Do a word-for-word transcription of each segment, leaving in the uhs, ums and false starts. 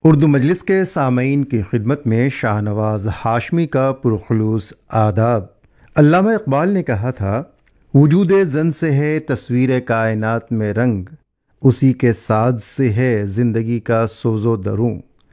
उर्दू मजलिस के सामईन की खिदमत में शाहनवाज हाशमी का पुरखुलूस आदाब। अल्लामा इकबाल ने कहा था, वजूद जन से है तस्वीर कायनात में रंग, उसी के साज से है ज़िंदगी का सोज़ो दरूं।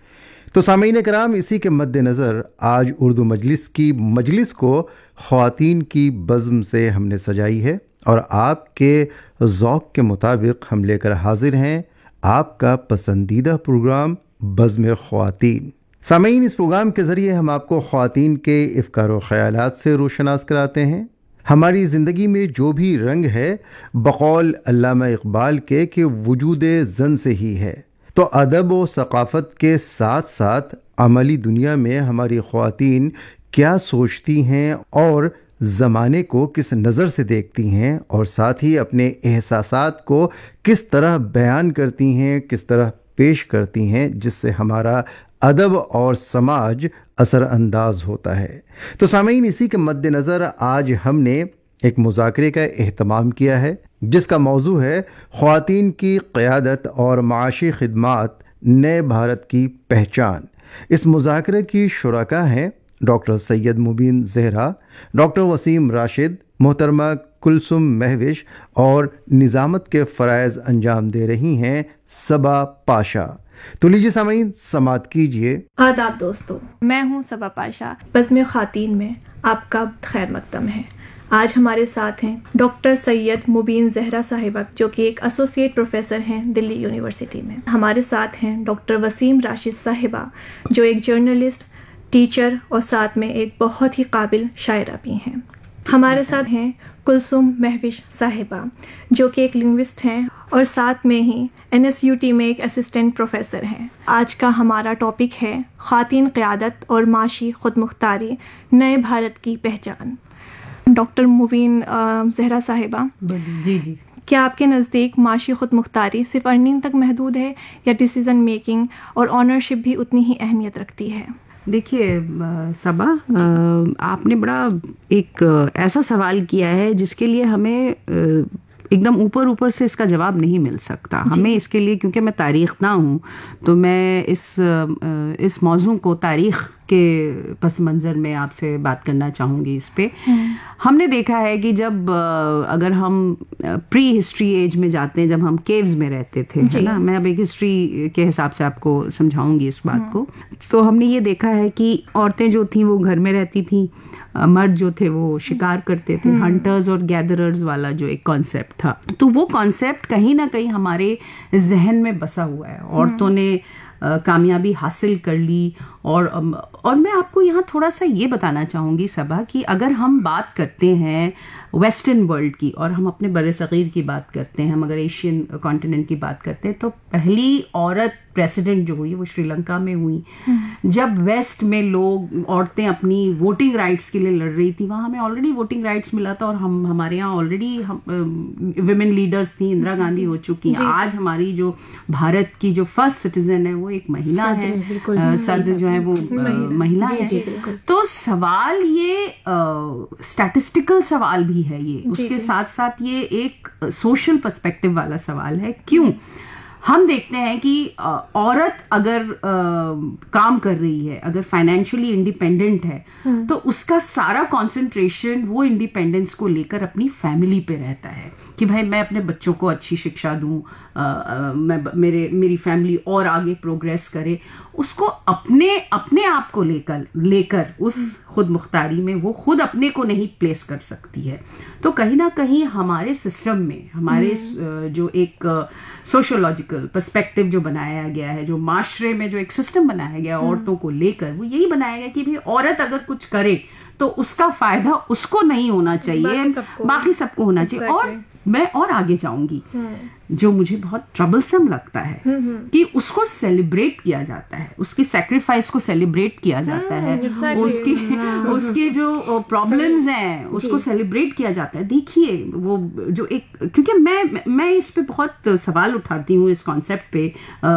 तो सामईन कराम, इसी के मद्देनज़र आज उर्दू मजलिस की मजलिस को ख़वातीन की बज़्म से हमने सजाई है और आपके ज़ौक़ के मुताबिक हम लेकर हाजिर हैं आपका पसंदीदा प्रोग्राम बज़्म ख़वातीन। सामईन, इस प्रोग्राम के ज़रिए हम आपको ख़वातीन के इफ़कार व ख़यालात से रोशनास कराते हैं। हमारी ज़िंदगी में जो भी रंग है, बक़ौल अल्लामा इक़बाल के कि वजूद ज़न से ही है। तो अदब व सक़ाफ़त के साथ साथ अमली दुनिया में हमारी ख़वातीन क्या सोचती हैं और ज़माने को किस नज़र से देखती हैं और साथ ही अपने एहसासात को किस तरह बयान करती हैं, किस तरह पेश करती हैं, जिससे हमारा अदब और समाज असरअंदाज होता है। तो सामईन, इसी के मद्देनज़र आज हमने एक मुज़ाकरे का एहतमाम किया है जिसका मौजू है ख़वातीन की क़यादत और माशी खिदमात, नए भारत की पहचान। इस मुज़ाकरे की शुरका हैं डॉक्टर सैयद मुबीन ज़हरा, डॉक्टर वसीम राशिद, मोहतरमा कुलसुम महविश और निज़ामत के फ़राइज़ अंजाम दे रही हैं सबा पाशा। तो लीजिए सामईन, समात कीजिए। आदाब दोस्तों, मैं हूँ सबा पाशा। बज़्म ख़वातीन में आपका खैर मक़दम है। आज हमारे साथ हैं डॉक्टर सैयद मुबीन ज़हरा साहिबा, जो कि एक एसोसिएट प्रोफेसर हैं दिल्ली यूनिवर्सिटी में। हमारे साथ हैं डॉक्टर वसीम राशिद साहिबा, जो एक जर्नलिस्ट, टीचर और साथ में एक बहुत ही काबिल शायरा भी हैं। हमारे साथ हैं कुलसुम महविश साहिबा, जो कि एक लिंग्विस्ट हैं और साथ में ही एन एस यू टी में एक असिस्टेंट प्रोफेसर हैं। आज का हमारा टॉपिक है ख़वातीन क़यादत और माशी खुद मुख्तारी, नए भारत की पहचान। डॉक्टर मुबीन ज़हरा साहिबा, जी जी क्या आपके नज़दीक माशी खुद मुख्तारी सिर्फ अर्निंग तक महदूद है या डिसीज़न मेकिंग और ऑनरशिप भी उतनी ही अहमियत रखती है? देखिए सबा, आपने बड़ा एक ऐसा सवाल किया है जिसके लिए हमें एकदम ऊपर ऊपर से इसका जवाब नहीं मिल सकता हमें। इसके लिए, क्योंकि मैं तारीख़ ना हूँ, तो मैं इस इस मौजू को तारीख़ के पस मंज़र में आपसे बात करना चाहूँगी। इस पे हमने देखा है कि जब अगर हम प्री हिस्ट्री एज में जाते हैं, जब हम केव्स में रहते थे, है ना, मैं अब एक हिस्ट्री के हिसाब से आपको समझाऊंगी इस बात को। तो हमने ये देखा है कि औरतें जो थीं वो घर में रहती थीं, मर्द जो थे वो शिकार करते थे, हंटर्स और गैदरर्स वाला जो एक कॉन्सेप्ट था। तो वो कॉन्सेप्ट कहीं ना कहीं हमारे जहन में बसा हुआ है। औरतों ने कामयाबी हासिल कर ली। और और मैं आपको यहाँ थोड़ा सा ये बताना चाहूँगी सबा, कि अगर हम बात करते हैं वेस्टर्न वर्ल्ड की और हम अपने बड़े सग़ीर की बात करते हैं, हम अगर एशियन कॉन्टिनेंट की बात करते हैं, तो पहली औरत प्रेसिडेंट जो हुई वो श्रीलंका में हुई। जब वेस्ट में लोग, औरतें अपनी वोटिंग राइट्स के लिए लड़ रही थी, वहाँ हमें ऑलरेडी वोटिंग राइट्स मिला था और हम हमारे यहाँ ऑलरेडी विमेन लीडर्स थी, इंदिरा गांधी हो चुकी हैं। आज हमारी जो भारत की जो फर्स्ट सिटीजन है वो एक महिला है, सदर जो है वो महिला है। तो सवाल ये स्टैटिस्टिकल सवाल भी है, ये उसके साथ साथ ये एक सोशल पर्सपेक्टिव वाला सवाल है। क्यों? हम देखते हैं कि औरत अगर आ, काम कर रही है, अगर फाइनेंशियली इंडिपेंडेंट है, तो उसका सारा कंसंट्रेशन वो इंडिपेंडेंस को लेकर अपनी फैमिली पे रहता है कि भाई मैं अपने बच्चों को अच्छी शिक्षा दूं, आ, आ, मैं मेरे मेरी फैमिली और आगे प्रोग्रेस करे। उसको अपने अपने आप को लेकर लेकर उस खुद मुख्तारी में वो खुद अपने को नहीं प्लेस कर सकती है। तो कहीं ना कहीं हमारे सिस्टम में, हमारे जो एक सोशियोलॉजिकल पर्सपेक्टिव जो बनाया गया है, जो माशरे में जो एक सिस्टम बनाया गया औरतों को लेकर, वो यही बनाया गया कि भाई औरत अगर कुछ करे तो उसका फायदा उसको नहीं होना चाहिए, बाकी सबको, बाकी सबको होना चाहिए। और मैं और आगे जाऊंगी, जो मुझे बहुत ट्रबलसम लगता है कि उसको सेलिब्रेट किया जाता है, उसकी सैक्रिफाइस को सेलिब्रेट किया जाता है, उसकी उसके जो प्रॉब्लम्स हैं उसको सेलिब्रेट किया जाता है। देखिए वो जो एक, क्योंकि मैं मैं इस पे बहुत सवाल उठाती हूँ इस कॉन्सेप्ट पे।